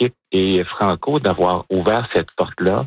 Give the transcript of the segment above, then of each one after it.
l'équipe et Franco d'avoir ouvert cette porte-là.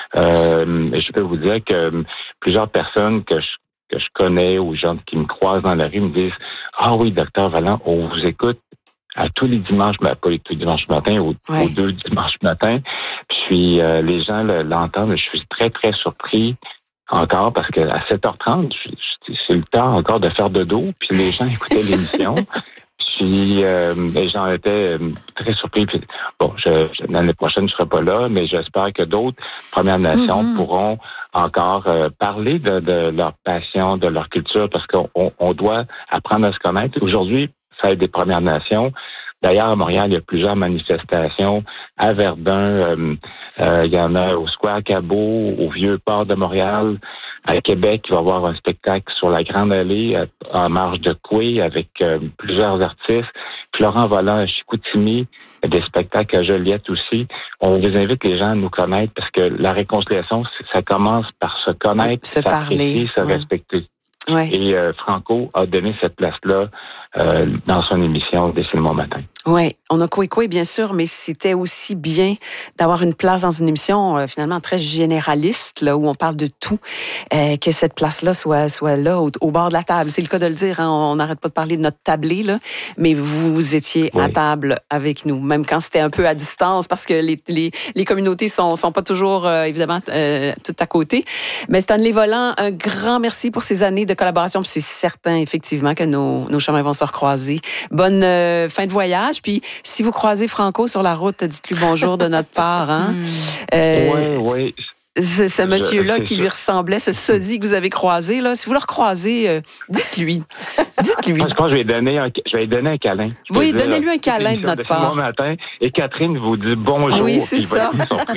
Je peux vous dire que plusieurs personnes que je connais ou gens qui me croisent dans la rue me disent « Ah oui, docteur Valland, on vous écoute à tous les dimanches, pas tous les dimanches matin, aux 2 dimanches matin. » Puis les gens l'entendent. Je suis très, très surpris encore parce que à 7h30, c'est le temps encore de faire dodo. Puis les gens écoutaient l'émission. Puis j'en étais très surpris. Puis, l'année prochaine, je serai pas là, mais j'espère que d'autres Premières Nations pourront encore parler de leur passion, de leur culture, parce qu'on doit apprendre à se connaître. Aujourd'hui, fête des Premières Nations. D'ailleurs, à Montréal, il y a plusieurs manifestations. À Verdun, il y en a au Square Cabot, au Vieux-Port de Montréal. À Québec, il va y avoir un spectacle sur la Grande Allée, en marge de Coué, avec plusieurs artistes. Florent Valland à Chicoutimi, des spectacles à Joliette aussi. On les invite les gens à nous connaître parce que la réconciliation, ça commence par se connaître, se parler, se respecter. Ouais. Et Franco a donné cette place-là dans son émission Dessine-moi matin. Oui, on a Coué, bien sûr, mais c'était aussi bien d'avoir une place dans une émission finalement très généraliste, là où on parle de tout, que cette place-là soit là au bord de la table. C'est le cas de le dire, hein, on n'arrête pas de parler de notre tablé, là, mais vous étiez à table avec nous, même quand c'était un peu à distance, parce que les communautés sont pas toujours, évidemment, tout à côté. Mais Stanley Valland, un grand merci pour ces années de collaboration, puis c'est certain, effectivement, que nos chemins vont se recroiser. Bonne fin de voyage. Puis, si vous croisez Franco sur la route, dites-lui bonjour de notre part. Hein? Oui. Ce monsieur-là qui lui ressemblait, ce sosie que vous avez croisé, là, si vous le recroisez, dites-lui. Dites-lui. Je pense que je vais lui donner un câlin. Oui, donnez-lui un câlin de notre part. Bon matin, et Catherine vous dit bonjour. Oui, c'est ça.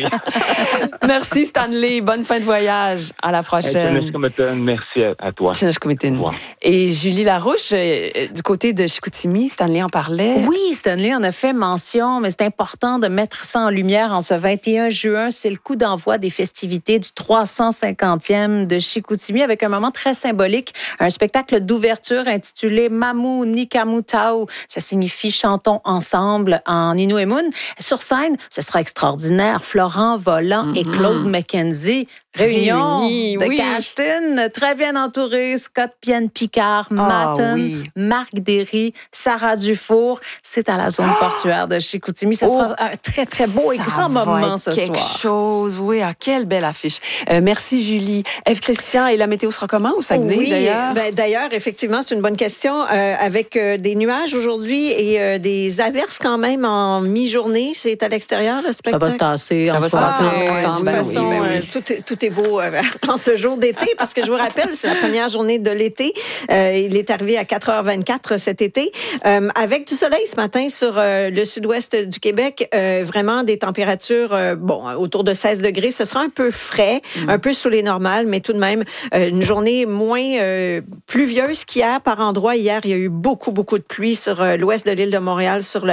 Merci Stanley, bonne fin de voyage. À la prochaine. Merci à toi. Et Julie Larouche, du côté de Chicoutimi, Stanley en parlait. Oui, Stanley en a fait mention, mais c'est important de mettre ça en lumière en ce 21 juin. C'est le coup d'envoi des festivités du 350e de Chicoutimi avec un moment très symbolique, un spectacle d'ouverture intitulé Mamu Nikamutau. Ça signifie chantons ensemble en Inuimun. Sur scène, ce sera extraordinaire. Florent Valland et Claude McKenzie. Réunion de Cashton, très bien entouré. Scott Pienne-Picard, Matten, Marc Derry, Sarah Dufour. C'est à la zone portuaire de Chicoutimi. Ça sera un très, très beau et grand moment ce soir. Quelque chose, oui. Quelle belle affiche. Merci, Julie. Ève Christian, et la météo sera comment au Saguenay, d'ailleurs? D'ailleurs, effectivement, c'est une bonne question. Avec des nuages aujourd'hui et des averses quand même en mi-journée. C'est à l'extérieur, le spectacle? Ça va se tasser. Ça va se tasser. De toute façon, tout est beau en ce jour d'été, parce que je vous rappelle, c'est la première journée de l'été. Il est arrivé à 4h24 cet été, avec du soleil ce matin sur le sud-ouest du Québec. Vraiment des températures, autour de 16 degrés. Ce sera un peu frais, un peu sous les normales, mais tout de même, une journée moins pluvieuse qu'hier par endroits. Hier, il y a eu beaucoup de pluie sur l'ouest de l'île de Montréal, sur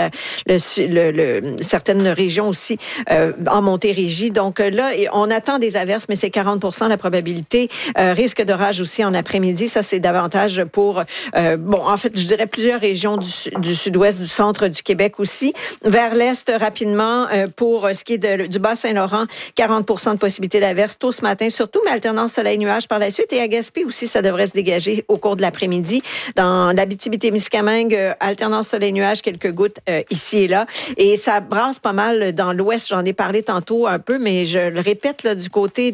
certaines régions aussi en Montérégie. Donc là, on attend des averses, mais c'est 40% la probabilité. Risque d'orage aussi en après-midi. Ça, c'est davantage pour, en fait, je dirais plusieurs régions du sud-ouest, du centre du Québec aussi. Vers l'est, rapidement, pour ce qui est du Bas-Saint-Laurent, 40% de possibilité d'averse tôt ce matin, surtout, mais alternance soleil-nuage par la suite. Et à Gaspé aussi, ça devrait se dégager au cours de l'après-midi. Dans l'Abitibi-Témiscamingue, alternance soleil-nuage, quelques gouttes ici et là. Et ça brasse pas mal dans l'ouest. J'en ai parlé tantôt un peu, mais je le répète, là, du côté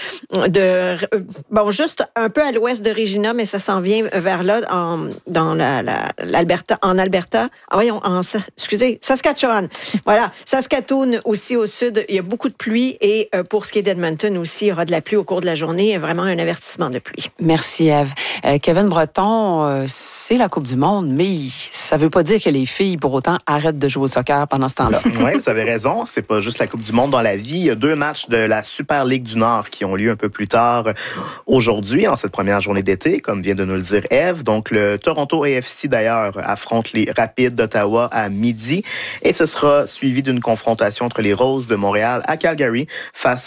juste un peu à l'ouest de Regina, mais ça s'en vient vers là, dans l'Alberta, en Alberta. Saskatchewan. Voilà. Saskatoon aussi au sud, il y a beaucoup de pluie et pour ce qui est d'Edmonton aussi, il y aura de la pluie au cours de la journée. Vraiment un avertissement de pluie. Merci, Ève. Kevin Breton, c'est la Coupe du Monde, mais ça ne veut pas dire que les filles, pour autant, arrêtent de jouer au soccer pendant ce temps-là. Oui, vous avez raison. C'est pas juste la Coupe du Monde dans la vie. Il y a 2 matchs de la Super Ligue du Nord qui ont lieu un peu plus tard aujourd'hui, en cette première journée d'été, comme vient de nous le dire Ève. Donc, le Toronto AFC, d'ailleurs, affronte les Rapids d'Ottawa à midi. Et ce sera suivi d'une confrontation entre les Roses de Montréal à Calgary face aux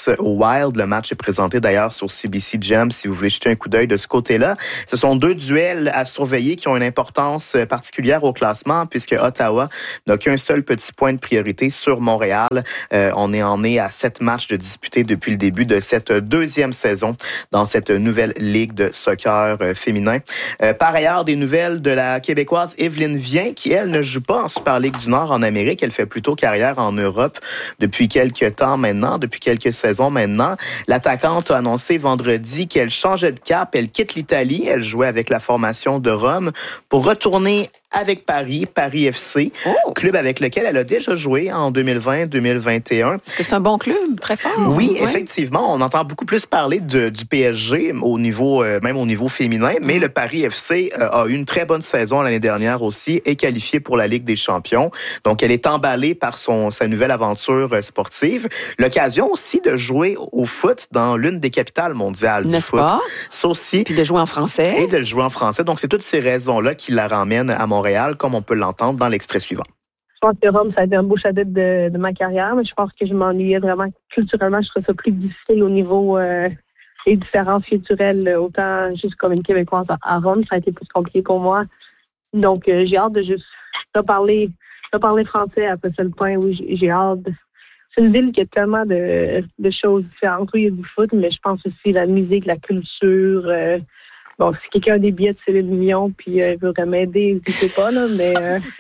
Wild. Le match est présenté d'ailleurs sur CBC Gem si vous voulez jeter un coup d'œil de ce côté-là. Ce sont 2 duels à surveiller qui ont une importance particulière au classement puisque Ottawa n'a qu'un seul petit point de priorité sur Montréal. On est à 7 matchs de disputés depuis le début de cette 2e saison dans cette nouvelle ligue de soccer féminin. Par ailleurs, des nouvelles de la Québécoise Evelyne Viens qui, elle, ne joue pas en Super Ligue du Nord en Amérique. Elle fait plutôt carrière en Europe depuis quelques temps maintenant, depuis quelques saisons maintenant. L'attaquante a annoncé vendredi qu'elle changeait de cap. Elle quitte l'Italie. Elle jouait avec la formation de Rome pour retourner avec Paris FC, club avec lequel elle a déjà joué en 2020-2021. Est-ce que c'est un bon club, très fort? Oui, effectivement. On entend beaucoup plus parler du PSG au niveau, même au niveau féminin, mais le Paris FC a eu une très bonne saison l'année dernière aussi, est qualifié pour la Ligue des champions. Donc, elle est emballée par sa nouvelle aventure sportive. L'occasion aussi de jouer au foot dans l'une des capitales mondiales du foot. Pas? Ça aussi. Puis de jouer en français. Et de jouer en français. Donc, c'est toutes ces raisons-là qui la ramènent à Montréal, comme on peut l'entendre dans l'extrait suivant. Je pense que Rome, ça a été un beau chapitre de ma carrière, mais je pense que je m'ennuyais vraiment culturellement. Je trouve ça plus difficile au niveau des différences culturelles, autant juste comme une Québécoise à Rome, ça a été plus compliqué pour moi. Donc, j'ai hâte de juste reparler français. Après ça, le point où j'ai hâte. C'est une ville qui a tellement de choses différentes. Oui, il y a du foot, mais je pense aussi la musique, la culture. Bon, si quelqu'un a des billets de Céline Dion puis veut m'aider, n'hésitez pas, là, mais...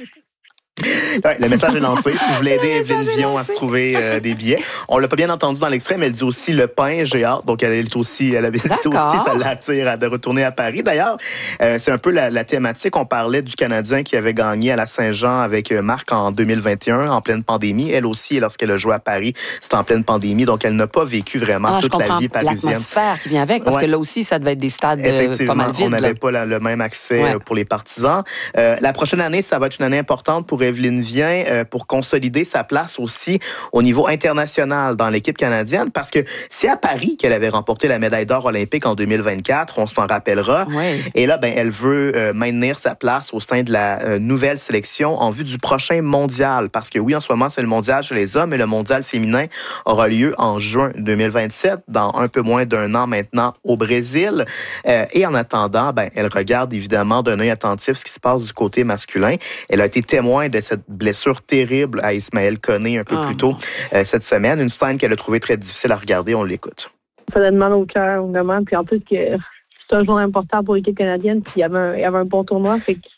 Ouais, le message est lancé. Si vous voulez aider Evelyne Vion à se trouver des billets. On l'a pas bien entendu dans l'extrait, mais elle dit aussi le pain, j'ai hâte. Donc, elle avait dit aussi, ça l'attire de retourner à Paris. D'ailleurs, c'est un peu la thématique. On parlait du Canadien qui avait gagné à la Saint-Jean avec Marc en 2021, en pleine pandémie. Elle aussi, lorsqu'elle a joué à Paris, c'était en pleine pandémie. Donc, elle n'a pas vécu vraiment toute la vie parisienne. L'atmosphère qui vient avec, parce que là aussi, ça devait être des stades pas mal vides. On n'avait pas le même accès pour les partisans. La prochaine année, ça va être une année importante pour Evelyne Viens pour consolider sa place aussi au niveau international dans l'équipe canadienne parce que c'est à Paris qu'elle avait remporté la médaille d'or olympique en 2024, on s'en rappellera. Oui. Et là, elle veut maintenir sa place au sein de la nouvelle sélection en vue du prochain mondial parce que oui, en ce moment, c'est le mondial chez les hommes et le mondial féminin aura lieu en juin 2027, dans un peu moins d'un an maintenant au Brésil. Et en attendant, elle regarde évidemment d'un œil attentif ce qui se passe du côté masculin. Elle a été témoin de cette blessure terrible à Ismaël Koné un peu plus tôt cette semaine. Une scène qu'elle a trouvée très difficile à regarder. On l'écoute. Ça donne mal au cœur, vraiment. Puis en plus, c'est un jour important pour l'équipe canadienne. Puis il y avait un bon tournoi.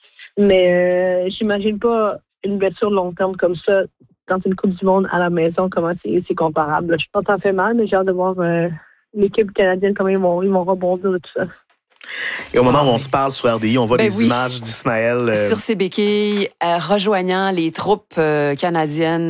Mais j'imagine pas une blessure de long terme comme ça dans une Coupe du Monde à la maison, comment c'est comparable. Je pense que ça fait mal, mais j'ai hâte de voir l'équipe canadienne, comment ils vont rebondir de tout ça. Et au moment où on se parle sur RDI, on voit des images d'Ismaël. Sur ses béquilles, rejoignant les troupes canadiennes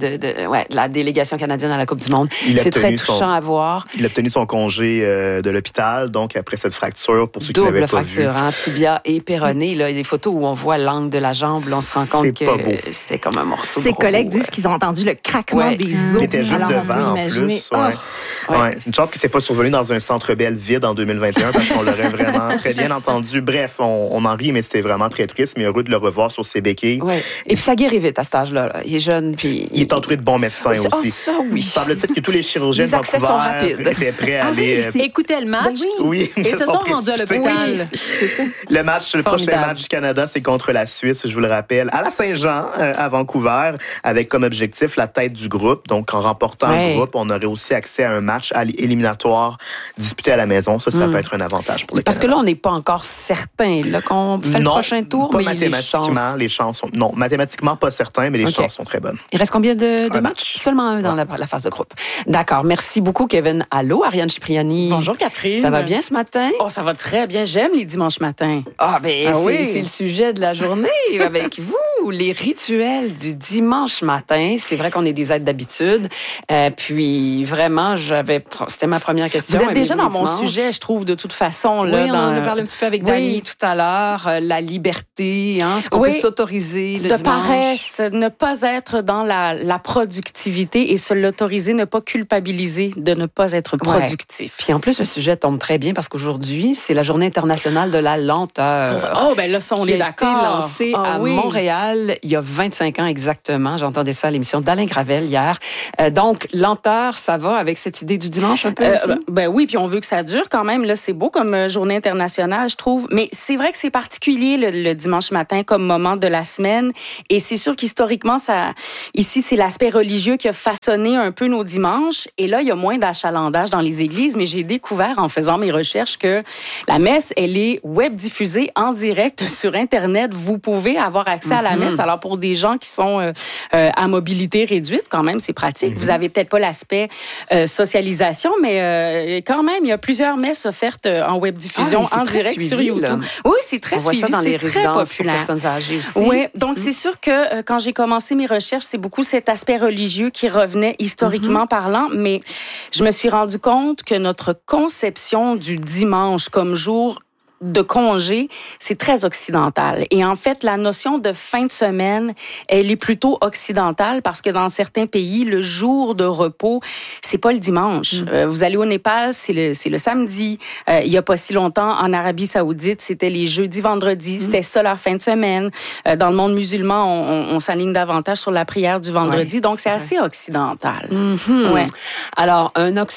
de la délégation canadienne à la Coupe du Monde. C'est très touchant à voir. Il a obtenu son congé de l'hôpital, donc après cette fracture, pour ceux qui l'avaient pas vu. Double fracture, tibia et péroné. Là, il y a des photos où on voit l'angle de la jambe. Là, on se rend compte que c'était comme un morceau. Ses collègues disent qu'ils ont entendu le craquement des os. Il était juste devant, en plus. C'est une chance qu'il ne s'est pas survenu dans un centre Bell vide en 2021, parce qu'on l'aurait vraiment très bien entendu. Bref, on en rit, mais c'était vraiment très triste, mais heureux de le revoir sur ses béquilles. Ouais. Et puis ça guérit vite à cet âge-là. Il est jeune, puis... Il est entouré de bons médecins aussi. Ça, oui. Semble-t-il que tous les chirurgiens de Vancouver étaient prêts à aller... Écouter le match. Oui, et se sont rendus à l'hôpital. Le prochain match du Canada, c'est contre la Suisse, je vous le rappelle, à la Saint-Jean, à Vancouver, avec comme objectif la tête du groupe. Donc, en remportant le groupe, on aurait aussi accès à un match éliminatoire disputé à la maison. Ça peut être un avantage pour le Canada. Parce que là, on n'est pas encore certain qu'on fait le prochain tour, mais mathématiquement, les chances sont... Non, mathématiquement pas certain, mais les chances sont très bonnes. Il reste combien de matchs? Seulement un dans la phase de groupe. D'accord. Merci beaucoup, Kevin. Allô, Ariane Cipriani. Bonjour, Catherine. Ça va bien ce matin? Oh, ça va très bien. J'aime les dimanches matins. C'est le sujet de la journée avec vous, les rituels du dimanche matin. C'est vrai qu'on est des êtres d'habitude. Puis vraiment, c'était ma première question. Vous êtes déjà dans mon sujet, je trouve, de toute façon. Là, on en a parlé un petit peu avec Dani tout à l'heure. La liberté, ce qu'on peut s'autoriser le dimanche. De paresse, ne pas être dans la productivité et se l'autoriser, ne pas culpabiliser de ne pas être productif. Puis en plus, le sujet tombe très bien parce qu'aujourd'hui, c'est la Journée internationale de la lenteur. Là, on est d'accord. Qui a été lancée à Montréal Montréal il y a 25 ans exactement. J'entendais ça à l'émission d'Alain Gravel hier. Donc, lenteur, ça va avec cette idée du dimanche un peu aussi? Ben oui, puis on veut que ça dure quand même. Là, c'est beau comme journée internationale, je trouve. Mais c'est vrai que c'est particulier le dimanche matin comme moment de la semaine. Et c'est sûr qu'historiquement, ici, c'est l'aspect religieux qui a façonné un peu nos dimanches. Et là, il y a moins d'achalandage dans les églises. Mais j'ai découvert en faisant mes recherches que la messe, elle est web diffusée en direct sur Internet. Vous pouvez avoir accès à la messe. Alors, pour des gens qui sont à mobilité réduite, quand même, c'est pratique. Vous avez peut-être pas l'aspect socialisation, mais quand même, il y a plusieurs messes offertes en web diffusion en direct suivi, sur YouTube. Là. Oui, c'est très suivi. On voit ça dans les résidences populaire. Pour personnes âgées aussi. Oui, donc c'est sûr que quand j'ai commencé mes recherches, c'est beaucoup cet aspect religieux qui revenait historiquement parlant, mais je me suis rendu compte que notre conception du dimanche comme jour de congé, c'est très occidental. Et en fait, la notion de fin de semaine, elle est plutôt occidentale parce que dans certains pays, le jour de repos, c'est pas le dimanche. Vous allez au Népal, c'est le samedi. Il y a pas si longtemps, en Arabie Saoudite, c'était les jeudis, vendredis. C'était ça leur fin de semaine. Dans le monde musulman, on s'aligne davantage sur la prière du vendredi. Ouais, donc, c'est assez occidental. Ouais. Alors,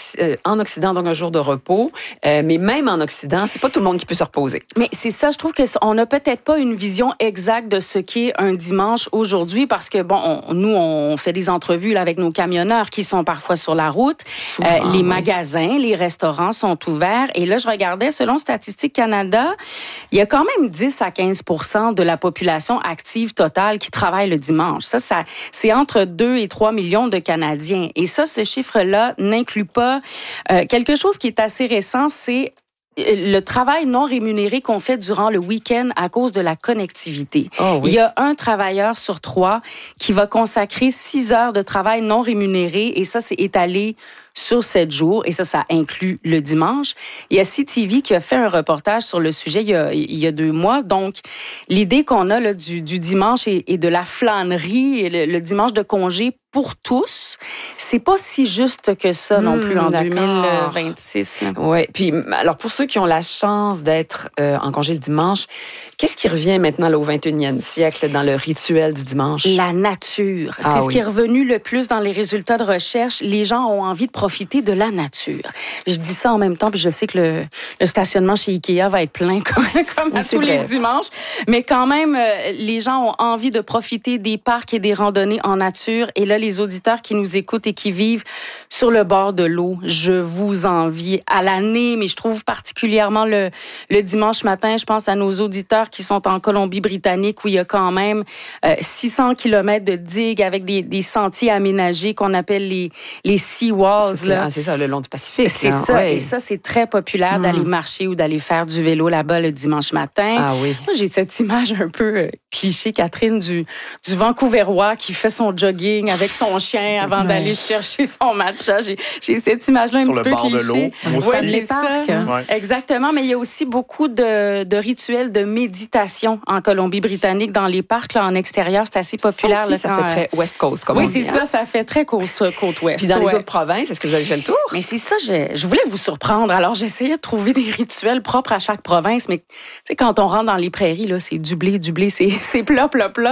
en Occident, donc un jour de repos. Mais même en Occident, c'est pas tout le monde qui peut se reposer. Mais c'est ça, je trouve qu'on n'a peut-être pas une vision exacte de ce qu'est un dimanche aujourd'hui parce que, bon, nous, on fait des entrevues là, avec nos camionneurs qui sont parfois sur la route. Souvent, les magasins, les restaurants sont ouverts. Et là, je regardais, selon Statistique Canada, il y a quand même 10 à 15% de la population active totale qui travaille le dimanche. Ça c'est entre 2 et 3 millions de Canadiens. Et ça, ce chiffre-là n'inclut pas quelque chose qui est assez récent, c'est le travail non rémunéré qu'on fait durant le week-end à cause de la connectivité. Oh, oui. Il y a un travailleur sur 3 qui va consacrer 6 heures de travail non rémunéré et ça, c'est étalé sur 7 jours, et ça inclut le dimanche. Il y a CTV qui a fait un reportage sur le sujet il y a 2 mois. Donc, l'idée qu'on a là, du dimanche et de la flânerie, et le dimanche de congé pour tous, c'est pas si juste que ça non plus en 2026. Oui, puis alors pour ceux qui ont la chance d'être en congé le dimanche, qu'est-ce qui revient maintenant là, au 21e siècle dans le rituel du dimanche? La nature. C'est ce qui est revenu le plus dans les résultats de recherche. Les gens ont envie de profiter de la nature. Je dis ça en même temps, puis je sais que le stationnement chez Ikea va être plein comme à tous les dimanches. Mais quand même, les gens ont envie de profiter des parcs et des randonnées en nature. Et là, les auditeurs qui nous écoutent et qui vivent sur le bord de l'eau, je vous envie à l'année, mais je trouve particulièrement le dimanche matin, je pense à nos auditeurs qui sont en Colombie-Britannique où il y a quand même 600 kilomètres de digues avec des sentiers aménagés qu'on appelle les sea walls. C'est ça, le long du Pacifique. C'est ça, ouais. Et ça, c'est très populaire d'aller marcher ou d'aller faire du vélo là-bas le dimanche matin. Ah oui. Moi, j'ai cette image un peu cliché, Catherine, du Vancouverois qui fait son jogging avec son chien avant d'aller chercher son matcha. J'ai cette image-là un petit peu cliché. Sur le bord de l'eau. Oui, les parcs. Exactement, mais il y a aussi beaucoup de rituels de méditation en Colombie-Britannique dans les parcs là, en extérieur. C'est assez populaire. Ça fait très West Coast, comme on dit. Oui, c'est ça fait très côte ouest. Puis dans les autres provinces, est-ce que vous avez fait le tour? Mais c'est ça, je voulais vous surprendre. Alors, j'essayais de trouver des rituels propres à chaque province, mais tu sais, quand on rentre dans les prairies, là, c'est du blé, c'est plat.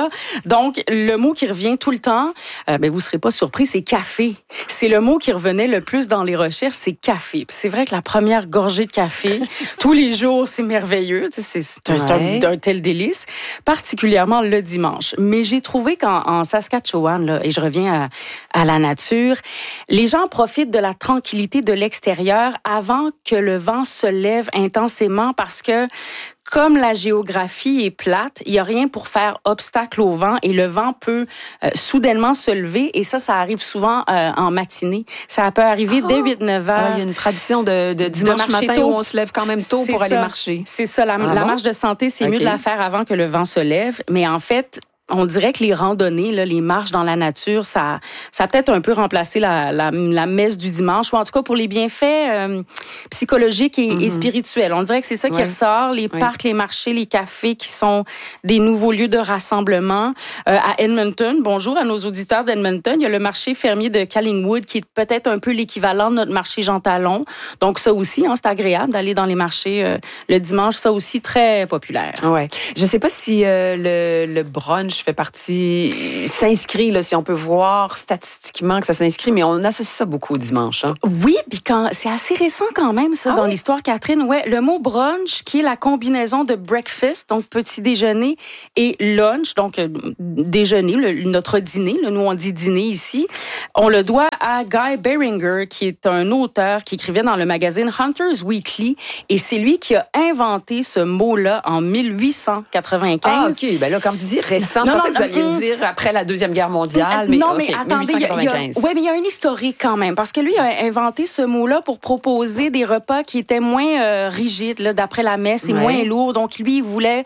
Donc, le mot qui revient tout le temps, vous serez pas surpris, c'est café. C'est le mot qui revenait le plus dans les recherches, c'est café. Puis c'est vrai que la première gorgée de café, tous les jours, c'est merveilleux. C'est un tel délice, particulièrement le dimanche. Mais j'ai trouvé qu'en Saskatchewan, là, et je reviens à la nature, les gens profitent de la tranquillité de l'extérieur avant que le vent se lève intensément parce que comme la géographie est plate, il n'y a rien pour faire obstacle au vent et le vent peut soudainement se lever et ça arrive souvent en matinée. Ça peut arriver dès 8-9 heures. Il y a une tradition de dimanche matin tôt. Où on se lève quand même tôt pour aller marcher. C'est ça. La marche de santé, c'est mieux de la faire avant que le vent se lève. Mais en fait, on dirait que les randonnées, là, les marches dans la nature, ça a peut-être un peu remplacé la messe du dimanche, ou en tout cas pour les bienfaits psychologiques et spirituels. On dirait que c'est ça qui ressort, les parcs, les marchés, les cafés qui sont des nouveaux lieux de rassemblement. À Edmonton, bonjour à nos auditeurs d'Edmonton, il y a le marché fermier de Collingwood qui est peut-être un peu l'équivalent de notre marché Jean Talon. Donc ça aussi, c'est agréable d'aller dans les marchés le dimanche, ça aussi très populaire. Ouais. Je sais pas si le brunch dimanche fait partie, s'inscrit, là, si on peut voir statistiquement que ça s'inscrit, mais on associe ça beaucoup au dimanche. Hein? Oui, puis c'est assez récent quand même, ça, dans l'histoire, Catherine. Ouais, le mot brunch, qui est la combinaison de breakfast, donc petit déjeuner, et lunch, donc déjeuner, notre dîner. Là, nous, on dit dîner ici. On le doit à Guy Beringer, qui est un auteur qui écrivait dans le magazine Hunter's Weekly, et c'est lui qui a inventé ce mot-là en 1895. Ah, OK. Ben là, quand vous disiez récent, je pensais que vous alliez me dire après la Deuxième Guerre mondiale. Mais, non, okay, mais attendez, il y a un historique quand même, parce que lui a inventé ce mot-là pour proposer des repas qui étaient moins rigides, là, d'après la messe, et moins lourds. Donc, lui, il voulait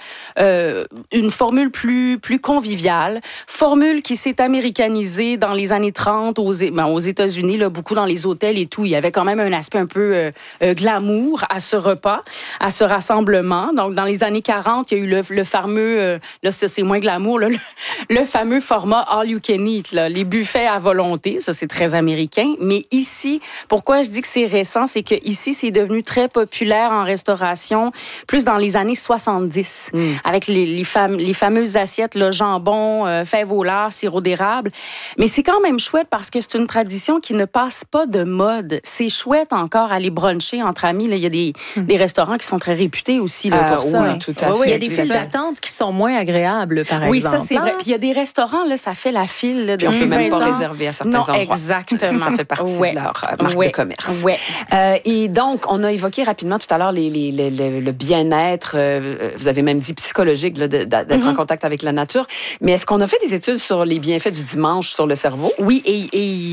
une formule plus conviviale, formule qui s'est américanisée dans les années 30 aux États-Unis, là, beaucoup dans les hôtels et tout. Il y avait quand même un aspect un peu glamour à ce repas, à ce rassemblement. Donc, dans les années 40, il y a eu le fameux, là, c'est moins glamour, là, le fameux format all you can eat, là, les buffets à volonté. Ça, c'est très américain. Mais ici, pourquoi je dis que c'est récent, c'est que ici, c'est devenu très populaire en restauration, plus dans les années 70, avec les fameuses assiettes, le jambon, fèves au lard, sirop d'érable. Mais c'est quand même chouette parce que c'est une tradition qui ne passe pas de mode. C'est chouette encore aller bruncher entre amis. Là, il y a des restaurants qui sont très réputés aussi là, pour ça. Oui, tout à fait. Il y a des files d'attente qui sont moins agréables, par exemple. Oui, ça, c'est vrai. Puis il y a des restaurants, là, ça fait la file. Là, puis on peut même pas réserver à certains endroits. Exactement. Ça fait partie de leur marque de commerce. Et donc, on a évoqué rapidement tout à l'heure le bien-être. Vous avez même dit psychologique, là, d'être en contact avec la nature. Mais est-ce qu'on a fait des études sur les bienfaits du dimanche sur le cerveau? Oui, et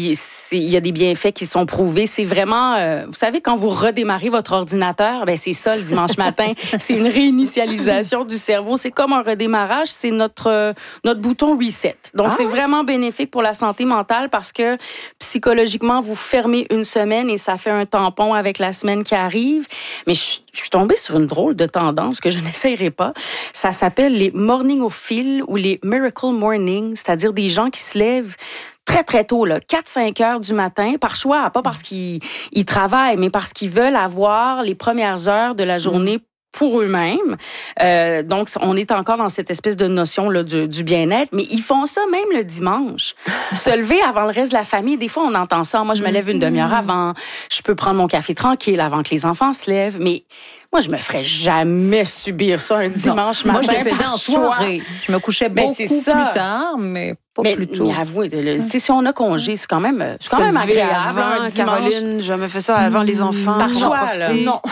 il y a des bienfaits qui sont prouvés. C'est vraiment, vous savez, quand vous redémarrez votre ordinateur, ben c'est ça le dimanche matin. C'est une réinitialisation du cerveau. C'est comme un redémarrage. C'est notre bouton reset. Donc, c'est vraiment bénéfique pour la santé mentale parce que psychologiquement, vous fermez une semaine et ça fait un tampon avec la semaine qui arrive. Mais je suis tombée sur une drôle de tendance que je n'essayerai pas. Ça s'appelle les morningophiles ou les miracle mornings, c'est-à-dire des gens qui se lèvent très, très tôt, 4-5 heures du matin, par choix, pas parce qu'ils travaillent, mais parce qu'ils veulent avoir les premières heures de la journée pour eux-mêmes. Donc, on est encore dans cette espèce de notion là, du bien-être, mais ils font ça même le dimanche. Se lever avant le reste de la famille, des fois, on entend ça. Moi, je me lève une demi-heure avant. Je peux prendre mon café tranquille avant que les enfants se lèvent, mais moi, je me ferais jamais subir ça un dimanche matin. Moi, je le faisais en soirée. Je me couchais beaucoup plus tard, mais pas plus tôt. Mais avouez, si on a congé, c'est quand même agréable. Avant, Caroline, je me fais ça avant les enfants. Par choix, là. Non,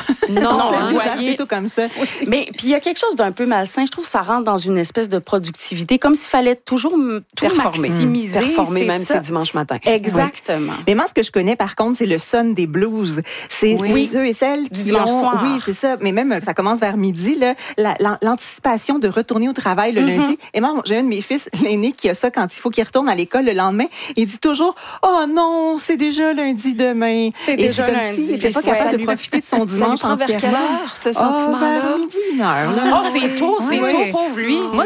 c'est tout comme ça. Mais puis il y a quelque chose d'un peu malsain. Je trouve que ça rentre dans une espèce de productivité, comme s'il fallait toujours tout maximiser. Performer même ces dimanches matins. Exactement. Mais moi, ce que je connais, par contre, c'est le Sunday blues. C'est ceux et celles qui dimanche soir. Oui, c'est ça. Mais même, ça commence vers midi, là, l'anticipation de retourner au travail le lundi. Et moi, j'ai un de mes fils, l'aîné, qui a ça quand il faut qu'il retourne à l'école le lendemain. Il dit toujours « Oh non, c'est déjà lundi demain. » C'est déjà comme lundi. s'il n'était pas capable de profiter de son dimanche entièrement. Vers quelle heure, ce sentiment-là? Vers midi, 1 heure. C'est tôt, pauvre lui. Moi,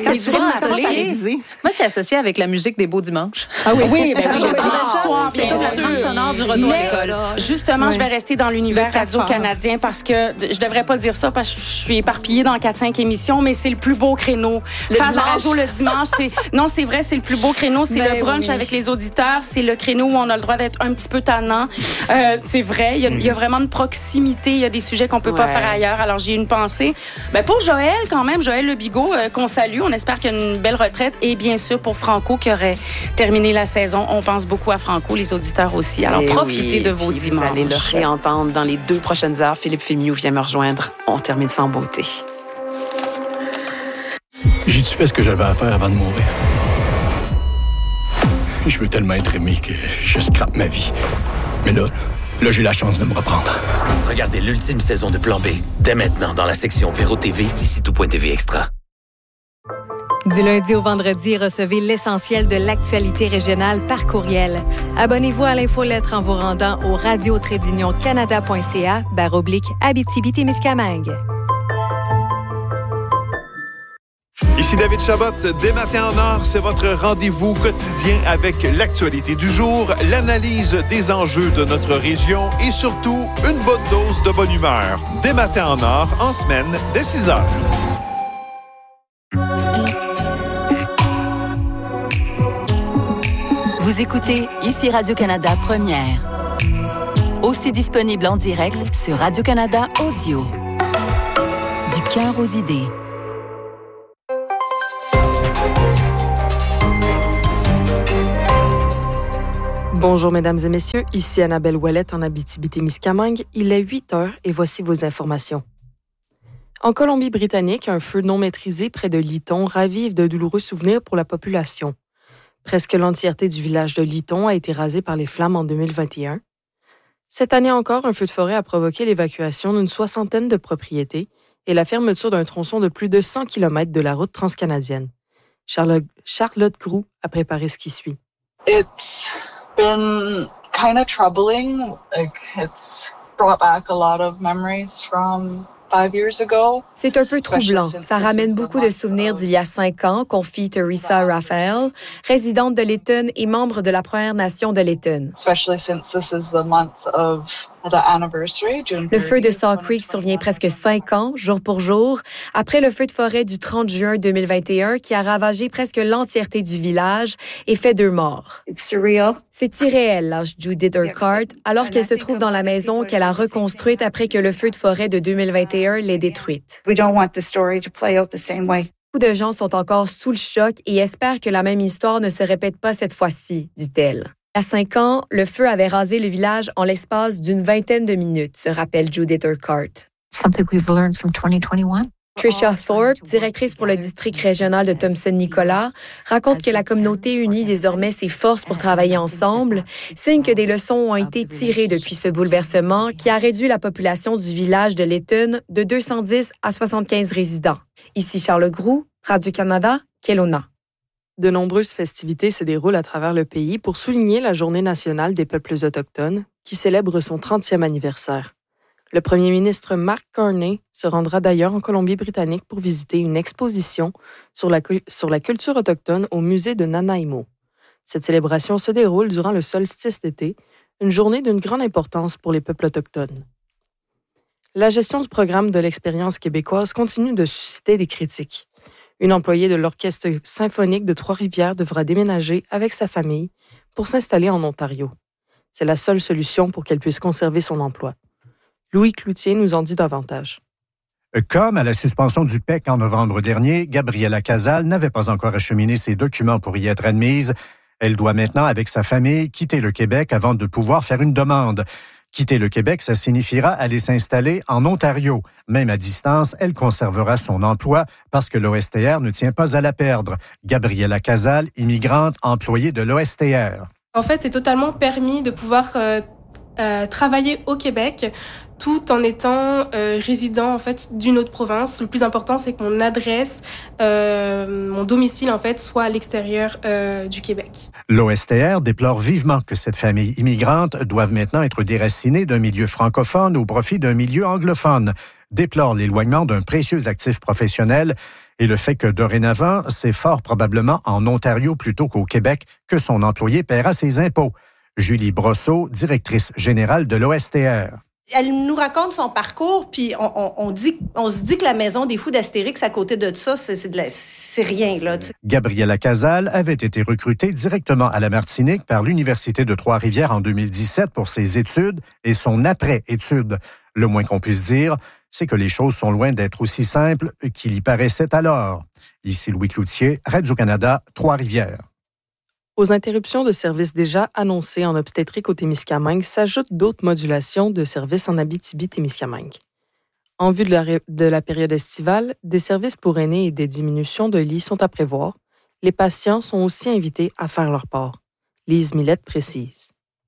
c'était associé avec la musique des beaux dimanches. Ah oui, ben oui, le dimanche soir, bien sûr. C'est le sonore du retour à l'école. Justement, je vais rester dans l'univers radio-canadien parce que je devrais pas dire ça parce que je suis éparpillée dans 4-5 émissions, mais c'est le plus beau créneau. Faire de la radio le dimanche, c'est vrai, c'est le plus beau créneau. C'est le brunch avec les auditeurs. C'est le créneau où on a le droit d'être un petit peu tannant. C'est vrai, il y a vraiment une proximité. Il y a des sujets qu'on peut pas faire ailleurs. Alors, j'ai une pensée. Ben, pour Joël, quand même, Joël Le Bigot, qu'on salue. On espère qu'il y a une belle retraite. Et bien sûr, pour Franco, qui aurait terminé la saison. On pense beaucoup à Franco, les auditeurs aussi. Alors, profitez de vos dimanches. Vous allez le réentendre dans les 2 prochaines heures. Philippe Fémiou vient me rejoindre. On termine sans beauté. J'ai-tu fait ce que j'avais à faire avant de mourir? Je veux tellement être aimé que je scrape ma vie. Mais là, j'ai la chance de me reprendre. Regardez l'ultime saison de Plan B, dès maintenant dans la section Véro TV d'ici tout.tv Extra. Du lundi au vendredi, recevez l'essentiel de l'actualité régionale par courriel. Abonnez-vous à l'infolettre en vous rendant au radio-canada.ca/Abitibi-Témiscamingue. Ici David Chabot, dès Matin en Or, c'est votre rendez-vous quotidien avec l'actualité du jour, l'analyse des enjeux de notre région et surtout une bonne dose de bonne humeur. Dès Matin en Or, en semaine, dès 6 heures. Vous écoutez ici Radio-Canada Première. Aussi disponible en direct sur Radio-Canada Audio. Du cœur aux idées. Bonjour mesdames et messieurs, ici Annabelle Ouellette en Abitibi-Témiscamingue. Il est 8 heures et voici vos informations. En Colombie-Britannique, un feu non maîtrisé près de Lytton ravive de douloureux souvenirs pour la population. Presque l'entièreté du village de Lytton a été rasée par les flammes en 2021. Cette année encore, un feu de forêt a provoqué l'évacuation d'une 60aine de propriétés et la fermeture d'un tronçon de plus de 100 km de la route transcanadienne. Charlotte Groux a préparé ce qui suit. It's been kind of troubling. Like, it's brought back a lot of memories from 5 years ago. C'est un peu troublant. Ça ramène beaucoup de souvenirs d'il y a 5 ans, confie Teresa Raphael, résidente de Lytton et membre de la Première Nation de Lytton. Especially since this is the month of the anniversary. Le feu de Salt Creek survient presque 5 ans, jour pour jour, après le feu de forêt du 30 juin 2021 qui a ravagé presque l'entièreté du village et fait 2 morts. C'est irréel, lâche Judith Urquhart, alors qu'elle se trouve dans la maison qu'elle a reconstruite après que le feu de forêt de 2021 l'ait détruite. Beaucoup de gens sont encore sous le choc et espèrent que la même histoire ne se répète pas cette fois-ci, dit-elle. Il y a 5 ans, le feu avait rasé le village en l'espace d'une 20aine de minutes, se rappelle Judith Urquhart. Tricia Thorpe, directrice pour le district régional de Thompson-Nicolas, raconte que la communauté unit désormais ses forces pour travailler ensemble, signe que des leçons ont été tirées depuis ce bouleversement qui a réduit la population du village de Lytton de 210 à 75 résidents. Ici Charles Groux, Radio-Canada, Kelowna. De nombreuses festivités se déroulent à travers le pays pour souligner la Journée nationale des peuples autochtones, qui célèbre son 30e anniversaire. Le premier ministre Mark Carney se rendra d'ailleurs en Colombie-Britannique pour visiter une exposition sur la culture autochtone au musée de Nanaimo. Cette célébration se déroule durant le solstice d'été, une journée d'une grande importance pour les peuples autochtones. La gestion du programme de l'expérience québécoise continue de susciter des critiques. Une employée de l'Orchestre symphonique de Trois-Rivières devra déménager avec sa famille pour s'installer en Ontario. C'est la seule solution pour qu'elle puisse conserver son emploi. Louis Cloutier nous en dit davantage. Comme à la suspension du PEC en novembre dernier, Gabriela Casal n'avait pas encore acheminé ses documents pour y être admise. Elle doit maintenant, avec sa famille, quitter le Québec avant de pouvoir faire une demande. Quitter le Québec, ça signifiera aller s'installer en Ontario. Même à distance, elle conservera son emploi parce que l'OSTR ne tient pas à la perdre. Gabriela Casal, immigrante, employée de l'OSTR. En fait, c'est totalement permis de pouvoir travailler au Québec tout en étant résident en fait d'une autre province. Le plus important, c'est que mon adresse, mon domicile en fait, soit à l'extérieur du Québec. L'OSTR déplore vivement que cette famille immigrante doive maintenant être déracinée d'un milieu francophone au profit d'un milieu anglophone. Déplore l'éloignement d'un précieux actif professionnel et le fait que dorénavant, c'est fort probablement en Ontario plutôt qu'au Québec que son employé paiera ses impôts. Julie Brosseau, directrice générale de l'OSTR. Elle nous raconte son parcours, puis on se dit que la maison des fous d'Astérix à côté de ça, c'est rien, là. T'sais. Gabriela Casal avait été recrutée directement à la Martinique par l'Université de Trois-Rivières en 2017 pour ses études et son après-études. Le moins qu'on puisse dire, c'est que les choses sont loin d'être aussi simples qu'il y paraissait alors. Ici Louis Cloutier, Radio-Canada, Trois-Rivières. Aux interruptions de services déjà annoncées en obstétrique au Témiscamingue s'ajoutent d'autres modulations de services en Abitibi-Témiscamingue. En vue de la période estivale, des services pour aînés et des diminutions de lits sont à prévoir. Les patients sont aussi invités à faire leur part. Lise Millette précise.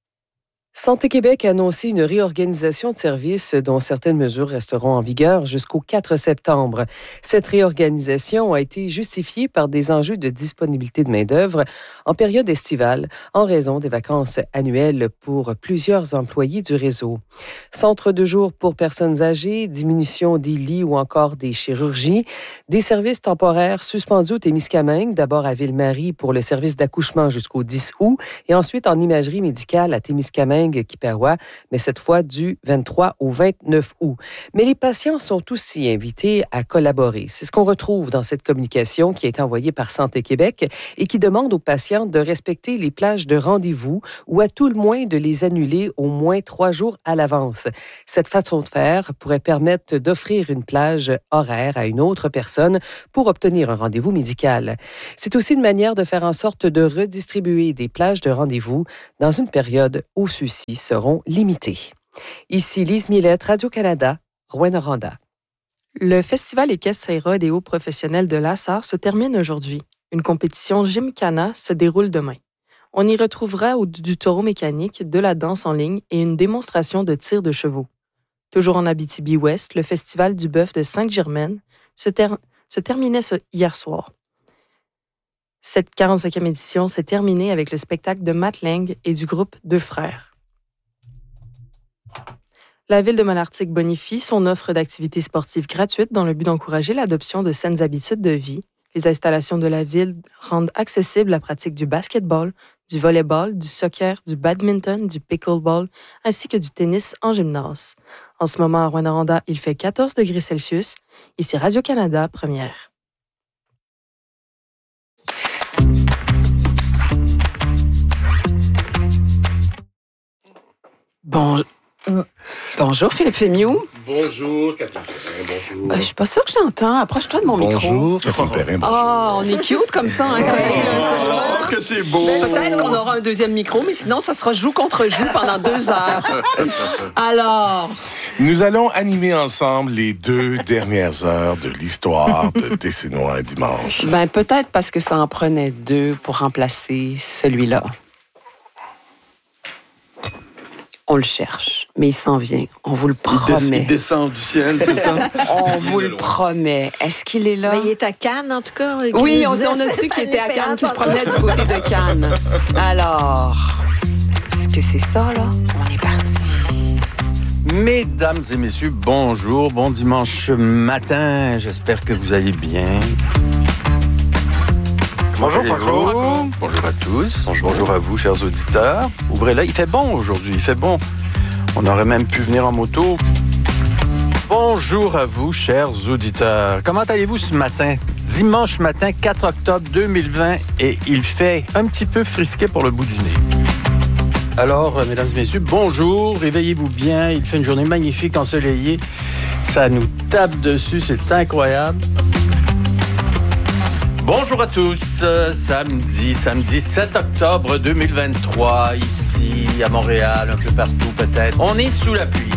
Santé Québec a annoncé une réorganisation de services dont certaines mesures resteront en vigueur jusqu'au 4 septembre. Cette réorganisation a été justifiée par des enjeux de disponibilité de main-d'œuvre en période estivale en raison des vacances annuelles pour plusieurs employés du réseau. Centre de jour pour personnes âgées, diminution des lits ou encore des chirurgies, des services temporaires suspendus au Témiscamingue, d'abord à Ville-Marie pour le service d'accouchement jusqu'au 10 août et ensuite en imagerie médicale à Témiscamingue Kippawa, mais cette fois du 23 au 29 août. Mais les patients sont aussi invités à collaborer. C'est ce qu'on retrouve dans cette communication qui a été envoyée par Santé Québec et qui demande aux patients de respecter les plages de rendez-vous ou à tout le moins de les annuler au moins 3 jours à l'avance. Cette façon de faire pourrait permettre d'offrir une plage horaire à une autre personne pour obtenir un rendez-vous médical. C'est aussi une manière de faire en sorte de redistribuer des plages de rendez-vous dans une période où ceux-ci seront limités. Ici Lise Millette, Radio-Canada, Rouyn-Noranda. Le Festival équestre et rodéo professionnel de La Sarre se termine aujourd'hui. Une compétition Gymkhana se déroule demain. On y retrouvera du taureau mécanique, de la danse en ligne et une démonstration de tir de chevaux. Toujours en Abitibi-Ouest, le Festival du bœuf de Sainte-Germaine se terminait hier soir. Cette 45e édition s'est terminée avec le spectacle de Matt Lang et du groupe Deux Frères. La Ville de Malartic bonifie son offre d'activités sportives gratuites dans le but d'encourager l'adoption de saines habitudes de vie. Les installations de la Ville rendent accessible la pratique du basketball, du volleyball, du soccer, du badminton, du pickleball, ainsi que du tennis en gymnase. En ce moment, à Rouyn-Noranda, il fait 14 degrés Celsius. Ici Radio-Canada, première. Bonjour Philippe Fémiou. Bonjour Catherine Perrin, bonjour. Je suis pas sûre que j'entends. Approche-toi de mon micro. Bonjour Catherine Perrin, bonjour. On est cute comme ça, hein, collés. Que c'est beau. Peut-être qu'on aura un deuxième micro, mais sinon, ça sera joue contre joue pendant 2 heures. Alors... Nous allons animer ensemble les 2 dernières heures de l'histoire de Décenois dimanche. Peut-être parce que ça en prenait 2 pour remplacer celui-là. On le cherche, mais il s'en vient. On vous le promet. Il descend du ciel, c'est ça? On vous le promet. Est-ce qu'il est là? Mais il est à Cannes, en tout cas. Oui, on a su qu'il était à Cannes, qu'il se promenait du côté de Cannes. Alors, est-ce que c'est ça, là? On est parti. Mesdames et messieurs, bonjour. Bon dimanche matin. J'espère que vous allez bien. Bonjour Franco. Bonjour à tous. Bonjour à vous, chers auditeurs. Ouvrez-la. Il fait bon aujourd'hui. Il fait bon. On aurait même pu venir en moto. Bonjour à vous, chers auditeurs. Comment allez-vous ce matin? Dimanche matin, 4 octobre 2020, et il fait un petit peu frisqué pour le bout du nez. Alors, mesdames et messieurs, bonjour. Réveillez-vous bien. Il fait une journée magnifique, ensoleillée. Ça nous tape dessus. C'est incroyable. Bonjour à tous, samedi 7 octobre 2023, ici à Montréal, un peu partout peut-être. On est sous la pluie.